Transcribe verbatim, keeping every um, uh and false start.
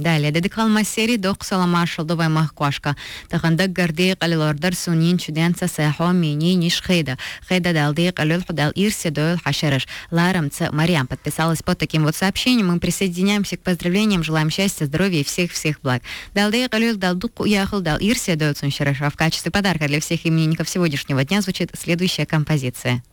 Далее, дедикал массери док салама шалдовая махквашка. Тахандак гордей калилордар сунин чуденца сахо мини ниш хейда. Хейда далдей калил худал ирси дойл хашереш. Ларам ц Мариам подписалась под таким вот сообщением. Мы присоединяемся к поздравлениям, желаем счастья, здоровья и всех-всех благ. Далдей калил далдук уяхал дал ирси дойл суншереш. А в качестве подарка для всех именинников сегодняшнего дня звучит следующая композиция.